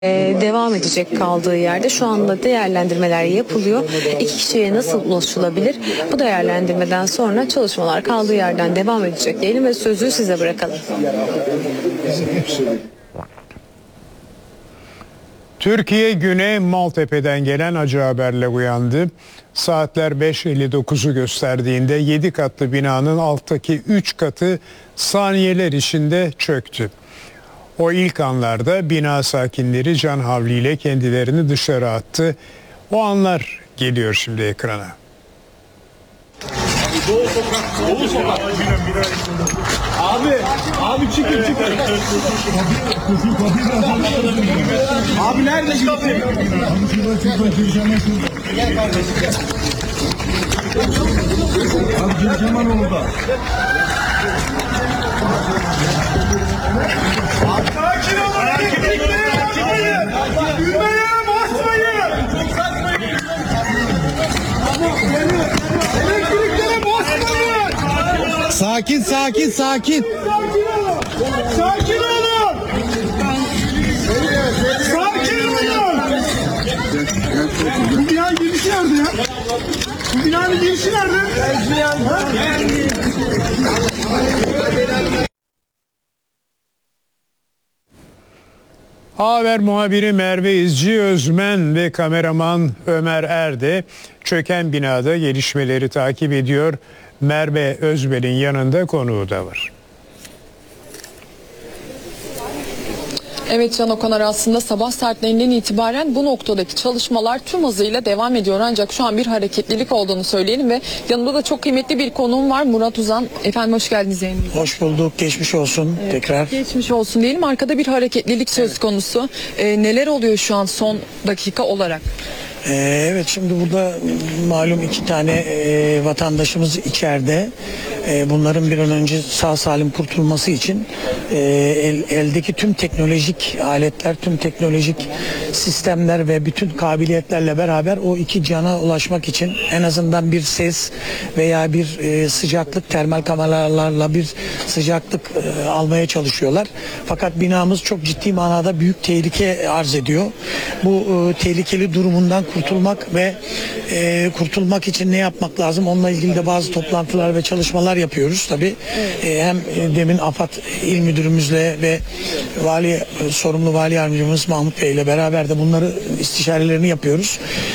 Devam edecek kaldığı yerde. Şu anda değerlendirmeler yapılıyor. İki kişiye nasıl ulaşılabilir? Bu değerlendirmeden sonra çalışmalar kaldığı yerden devam edecek diyelim ve sözü size bırakalım. Türkiye güne Maltepe'den gelen acı haberle uyandı. Saatler 5.59'u gösterdiğinde 7 katlı binanın alttaki 3 katı saniyeler içinde çöktü. O ilk anlarda bina sakinleri can havliyle kendilerini dışarı attı. O anlar geliyor şimdi ekrana. Doğu sokak. Abi çıkın. Abi nerede gitti? Abi Gülcemal orada. Sakin olun. Gülmeye basmayın. Elektriklere basmayın. Sakin. Sakin olun. Sakin olun. Bu binanın girişi nerede ya? Bu binanın girişi nerede? Haber muhabiri Merve İzci Özmen ve kameraman Ömer Erde çöken binada gelişmeleri takip ediyor. Merve Özmen'in yanında konuğu da var. Evet Can Okanar, aslında sabah saatlerinden itibaren bu noktadaki çalışmalar tüm hızıyla devam ediyor. Ancak şu an bir hareketlilik olduğunu söyleyelim ve yanımda da çok kıymetli bir konuğum var, Murat Uzan. Efendim hoş geldiniz yayınımıza. Hoş bulduk. Geçmiş olsun tekrar. Geçmiş olsun diyelim. Arkada bir hareketlilik söz konusu. Neler oluyor şu an son dakika olarak? Evet, şimdi burada malum 2 tane vatandaşımız içeride. Bunların bir an önce sağ salim kurtulması için eldeki tüm teknolojik aletler, tüm teknolojik sistemler ve bütün kabiliyetlerle beraber o 2 cana ulaşmak için en azından bir ses veya bir sıcaklık, termal kameralarla bir sıcaklık almaya çalışıyorlar. Fakat binamız çok ciddi manada büyük tehlike arz ediyor. Bu tehlikeli durumundan kurtulmak ve kurtulmak için ne yapmak lazım? Onunla ilgili de bazı toplantılar ve çalışmalar yapıyoruz tabii. Hem demin AFAD İl Müdürümüzle ve sorumlu vali yardımcımız Mahmut Bey ile beraber de bunları istişarelerini yapıyoruz.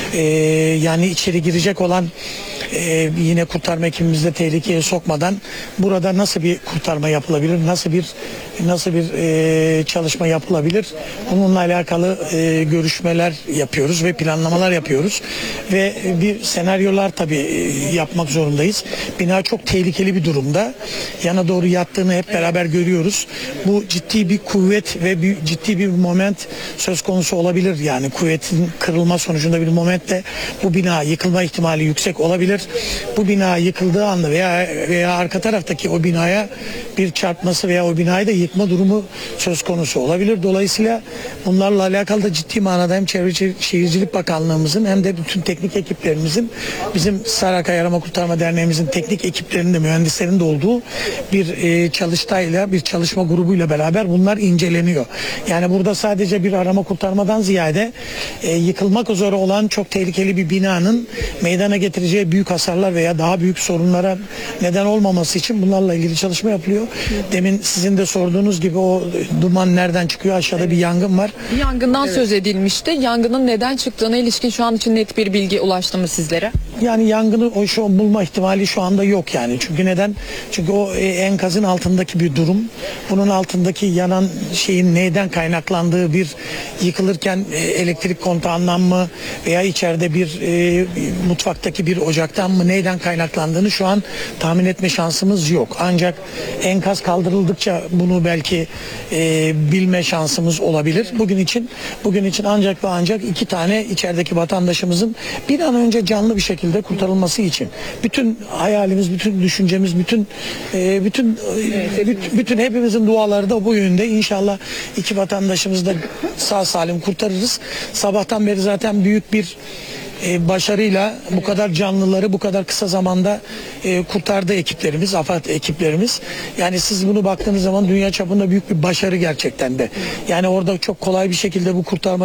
Yani içeri girecek olan yine kurtarma ekibimizde tehlikeye sokmadan burada nasıl bir kurtarma yapılabilir, nasıl bir çalışma yapılabilir, bununla alakalı görüşmeler yapıyoruz ve planlamalar yapıyoruz ve bir senaryolar tabii yapmak zorundayız. Bina çok tehlikeli bir durumda, yana doğru yattığını hep beraber görüyoruz. Bu ciddi bir kuvvet ve ciddi bir moment söz konusu olabilir. Yani kuvvetin kırılma sonucunda bir momentle bu bina yıkılma ihtimali yüksek olabilir. Bu bina yıkıldığı anda veya arka taraftaki o binaya bir çarpması veya o binayı da yıkma durumu söz konusu olabilir. Dolayısıyla bunlarla alakalı da ciddi manada hem Çevre Şehircilik Bakanlığımızın hem de bütün teknik ekiplerimizin, bizim Sarakay Arama Kurtarma Derneğimizin teknik ekiplerinin de, mühendislerin de olduğu bir çalıştayla, bir çalışma grubuyla beraber bunlar inceleniyor. Yani burada sadece bir arama kurtarmadan ziyade yıkılmak üzere olan çok tehlikeli bir binanın meydana getireceği büyük hasarlar veya daha büyük sorunlara neden olmaması için bunlarla ilgili çalışma yapılıyor. Demin sizin de sorduğunuz gibi o duman nereden çıkıyor? Aşağıda bir yangın var. Bir yangından söz edilmişti. Yangının neden çıktığına ilişkin şu an için net bir bilgi ulaştı mı sizlere? Yani yangını şu an bulma ihtimali şu anda yok yani. Çünkü neden? Çünkü o enkazın altındaki bir durum. Bunun altındaki yanan şeyin neyden kaynaklandığı, bir yıkılırken elektrik kontağından mı veya içeride bir mutfaktaki bir ocaktan mı, neyden kaynaklandığını şu an tahmin etme şansımız yok. Ancak enkaz kaldırıldıkça bunu belki bilme şansımız olabilir. Bugün için ancak ve ancak 2 tane içerideki vatandaşımızın bir an önce canlı bir şekilde kurtarılması için bütün hayalimiz, bütün düşüncemiz, bütün hepimizin duaları da bu yönde. İnşallah 2 vatandaşımızı da sağ salim kurtarırız. Sabahtan beri zaten büyük bir başarıyla bu kadar canlıları bu kadar kısa zamanda kurtardı ekiplerimiz, AFAD ekiplerimiz. Yani siz bunu baktığınız zaman dünya çapında büyük bir başarı gerçekten de. Yani orada çok kolay bir şekilde bu kurtarma